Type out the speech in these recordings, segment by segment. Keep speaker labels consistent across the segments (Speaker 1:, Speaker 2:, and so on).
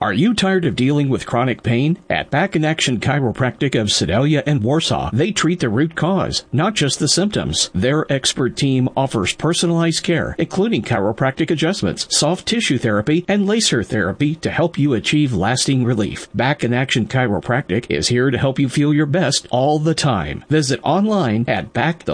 Speaker 1: Are you tired of dealing with chronic pain? At Back in Action Chiropractic of Sedalia and Warsaw, they treat the root cause, not just the symptoms. Their expert team offers personalized care, including chiropractic adjustments, soft tissue therapy, and laser therapy to help you achieve lasting relief. Back in Action Chiropractic is here to help you feel your best all the time. Visit online at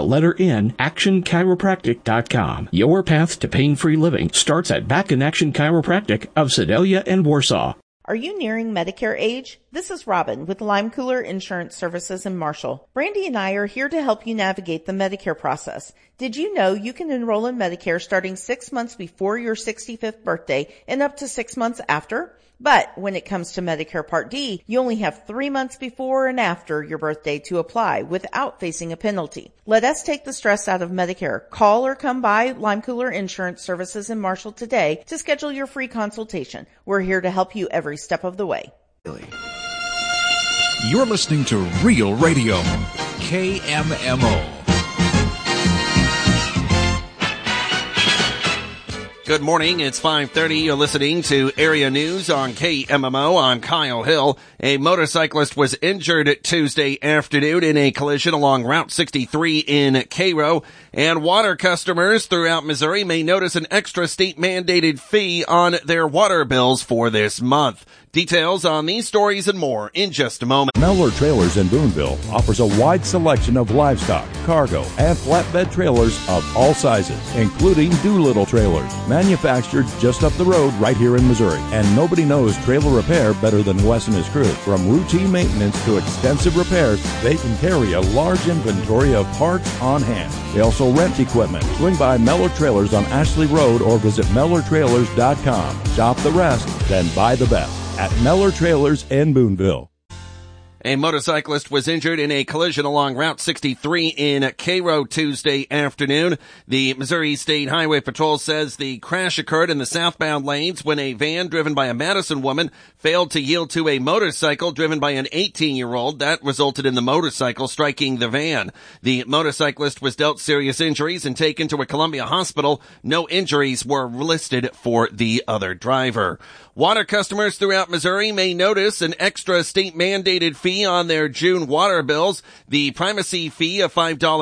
Speaker 1: actionchiropractic.com. Your path to pain-free living starts at Back in Action Chiropractic of Sedalia and Warsaw.
Speaker 2: Are you nearing Medicare age? This is Robin with Lime Cooler Insurance Services in Marshall. Brandy and I are here to help you navigate the Medicare process. Did you know you can enroll in Medicare starting 6 months before your 65th birthday and up to 6 months after? But when it comes to Medicare Part D, you only have 3 months before and after your birthday to apply without facing a penalty. Let us take the stress out of Medicare. Call or come by Lime Cooler Insurance Services in Marshall today to schedule your free consultation. We're here to help you every step of the way.
Speaker 3: You're listening to Real Radio, KMMO.
Speaker 4: Good morning. It's 5:30. You're listening to Area News on KMMO. I'm Kyle Hill. A motorcyclist was injured Tuesday afternoon in a collision along Route 63 in Cairo. And water customers throughout Missouri may notice an extra state-mandated fee on their water bills for this month. Details on these stories and more in just a moment.
Speaker 5: Mellor Trailers in Boonville offers a wide selection of livestock, cargo, and flatbed trailers of all sizes, including Doolittle trailers, manufactured just up the road right here in Missouri. And nobody knows trailer repair better than Wes and his crew. From routine maintenance to extensive repairs, they can carry a large inventory of parts on hand. They also rent equipment. Swing by Mellor Trailers on Ashley Road or visit MellerTrailers.com. Shop the rest, then buy the best at Mellor Trailers in Boonville.
Speaker 4: A motorcyclist was injured in a collision along Route 63 in Cairo Tuesday afternoon. The Missouri State Highway Patrol says the crash occurred in the southbound lanes when a van driven by a Madison woman failed to yield to a motorcycle driven by an 18-year-old. That resulted in the motorcycle striking the van. The motorcyclist was dealt serious injuries and taken to a Columbia hospital. No injuries were listed for the other driver. Water customers throughout Missouri may notice an extra state-mandated fee on their June water bills. The primacy fee of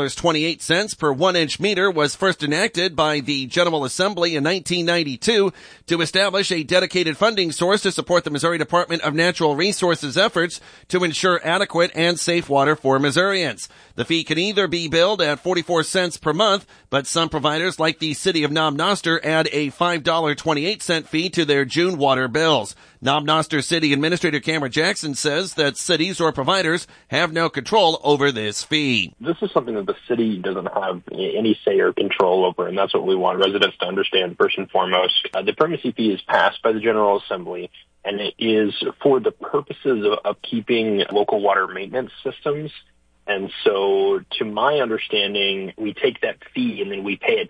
Speaker 4: $5.28 per 1-inch meter was first enacted by the General Assembly in 1992 to establish a dedicated funding source to support the Missouri Department of Natural Resources efforts to ensure adequate and safe water for Missourians. The fee can either be billed at 44 cents per month, but some providers like the city of Knob Noster add a $5.28 fee to their June water bills. Knob Noster City Administrator Cameron Jackson says that cities or providers have no control over this fee.
Speaker 6: This is something that the city doesn't have any say or control over, and that's what we want residents to understand first and foremost. The primacy fee is passed by the General Assembly, and it is for the purposes of keeping local water maintenance systems. And so, to my understanding, we take that fee and then we pay it